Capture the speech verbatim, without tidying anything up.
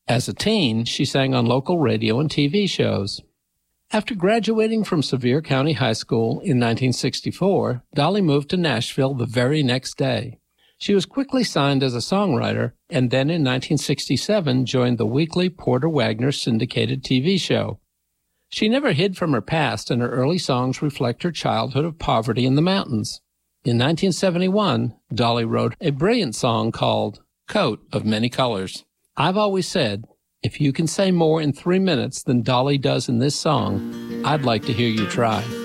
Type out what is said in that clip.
As a teen, she sang on local radio and T V shows. After graduating from Sevier County High School in nineteen sixty-four, Dolly moved to Nashville the very next day. She was quickly signed as a songwriter, and then in nineteen sixty-seven joined the weekly Porter Wagoner syndicated T V show. She never hid from her past, and her early songs reflect her childhood of poverty in the mountains. In nineteen seventy-one, Dolly wrote a brilliant song called Coat of Many Colors. I've always said, if you can say more in three minutes than Dolly does in this song, I'd like to hear you try.